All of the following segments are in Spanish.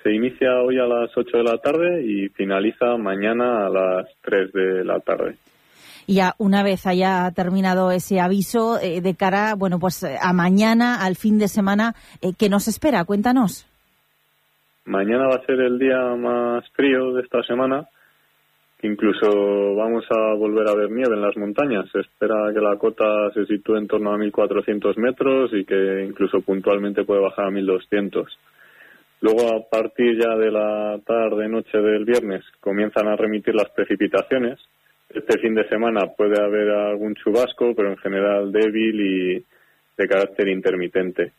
se inicia hoy a las 8 de la tarde y finaliza mañana a las 3 de la tarde. Y ya una vez haya terminado ese aviso, de cara, bueno, pues a mañana, al fin de semana, ¿qué nos espera? Cuéntanos. Mañana va a ser el día más frío de esta semana. Incluso vamos a volver a ver nieve en las montañas. Se espera que la cota se sitúe en torno a 1.400 metros y que incluso puntualmente puede bajar a 1.200. Luego, a partir ya de la tarde-noche del viernes, comienzan a remitir las precipitaciones. Este fin de semana puede haber algún chubasco, pero en general débil y de carácter intermitente.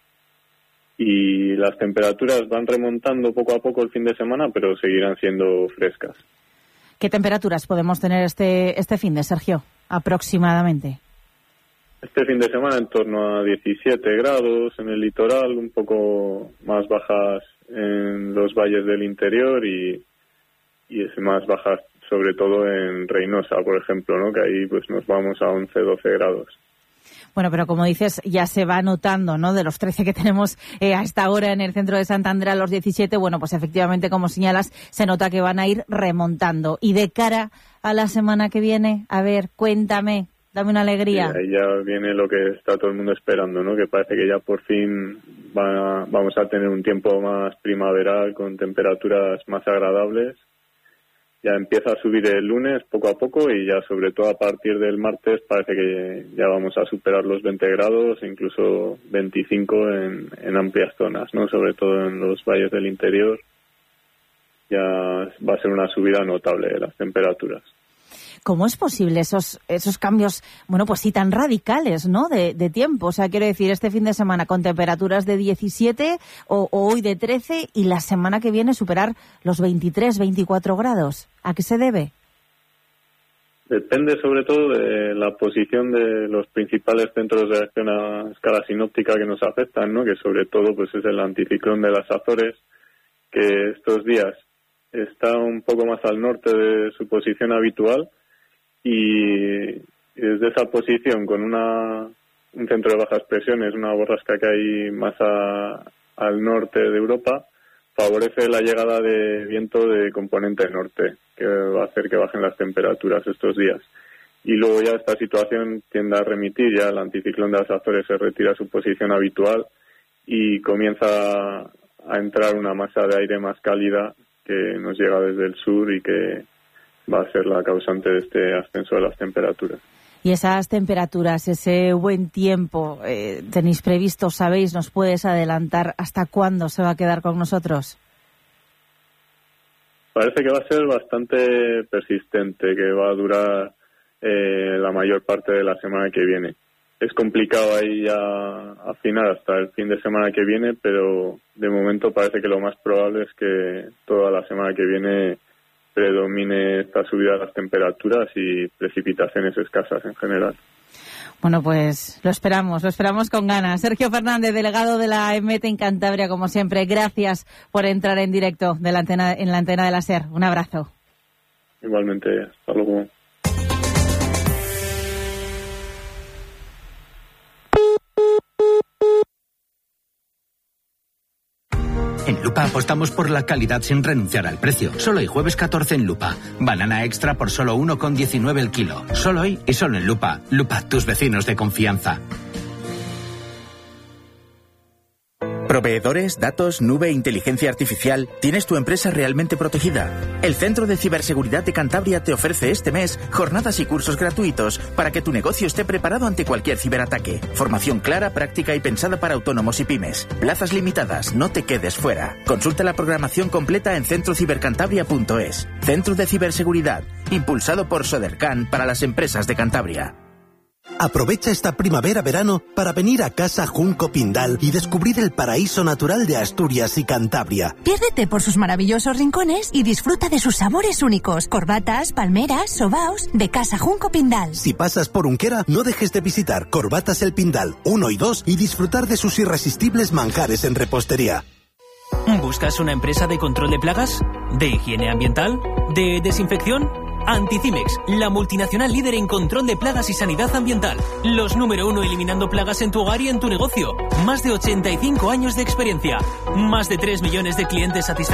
Y las temperaturas van remontando poco a poco el fin de semana, pero seguirán siendo frescas. ¿Qué temperaturas podemos tener este fin de, Sergio, aproximadamente? Este fin de semana en torno a 17 grados en el litoral, un poco más bajas en los valles del interior y es más bajas sobre todo en Reynosa, por ejemplo, ¿no? Que ahí pues nos vamos a 11-12 grados. Bueno, pero como dices, ya se va notando, ¿no? De los 13 que tenemos a esta hora en el centro de Santander a los 17, bueno, pues efectivamente, como señalas, se nota que van a ir remontando. Y de cara a la semana que viene, a ver, cuéntame, dame una alegría. Sí, ahí ya viene lo que está todo el mundo esperando, ¿no? Que parece que ya por fin vamos a tener un tiempo más primaveral con temperaturas más agradables. Ya empieza a subir el lunes poco a poco y ya sobre todo a partir del martes parece que ya vamos a superar los 20 grados, incluso 25 en amplias zonas, ¿no? Sobre todo en los valles del interior. Ya va a ser una subida notable de las temperaturas. ¿Cómo es posible esos cambios, bueno, pues sí, tan radicales, ¿no? De tiempo. O sea, quiero decir, este fin de semana con temperaturas de 17 o hoy de 13 y la semana que viene superar los 23, 24 grados. ¿A qué se debe? Depende sobre todo de la posición de los principales centros de acción a escala sinóptica que nos afectan, ¿no? Que sobre todo pues es el anticiclón de las Azores, que estos días está un poco más al norte de su posición habitual. Y desde esa posición, con un centro de bajas presiones, una borrasca que hay más al norte de Europa, favorece la llegada de viento de componente norte, que va a hacer que bajen las temperaturas estos días. Y luego ya esta situación tiende a remitir, ya el anticiclón de las Azores se retira a su posición habitual y comienza a entrar una masa de aire más cálida que nos llega desde el sur y que va a ser la causante de este ascenso de las temperaturas. Y esas temperaturas, ese buen tiempo, ¿tenéis previsto, sabéis, nos puedes adelantar hasta cuándo se va a quedar con nosotros? Parece que va a ser bastante persistente, que va a durar la mayor parte de la semana que viene. Es complicado ahí ya afinar hasta el fin de semana que viene, pero de momento parece que lo más probable es que toda la semana que viene predomine esta subida de las temperaturas y precipitaciones escasas en general. Bueno, pues lo esperamos con ganas. Sergio Fernández, delegado de la EMET en Cantabria, como siempre, gracias por entrar en directo en la antena de la SER. Un abrazo. Igualmente, hasta luego. En Lupa apostamos por la calidad sin renunciar al precio. Solo hoy jueves 14 en Lupa. Banana extra por solo 1,19 el kilo. Solo hoy y solo en Lupa. Lupa, tus vecinos de confianza. Proveedores, datos, nube, inteligencia artificial. ¿Tienes tu empresa realmente protegida? El Centro de Ciberseguridad de Cantabria te ofrece este mes jornadas y cursos gratuitos para que tu negocio esté preparado ante cualquier ciberataque. Formación clara, práctica y pensada para autónomos y pymes. Plazas limitadas, no te quedes fuera. Consulta la programación completa en centrocibercantabria.es. Centro de Ciberseguridad, impulsado por Sodercan para las empresas de Cantabria. Aprovecha esta primavera-verano para venir a Casa Junco Pindal y descubrir el paraíso natural de Asturias y Cantabria. Piérdete por sus maravillosos rincones y disfruta de sus sabores únicos. Corbatas, palmeras, sobaos de Casa Junco Pindal. Si pasas por Unquera, no dejes de visitar Corbatas El Pindal 1 y 2 y disfrutar de sus irresistibles manjares en repostería. ¿Buscas una empresa de control de plagas? ¿De higiene ambiental? ¿De desinfección? Anticimex, la multinacional líder en control de plagas y sanidad ambiental. Los número 1 eliminando plagas en tu hogar y en tu negocio. Más de 85 años de experiencia. Más de 3 millones de clientes satisfechos.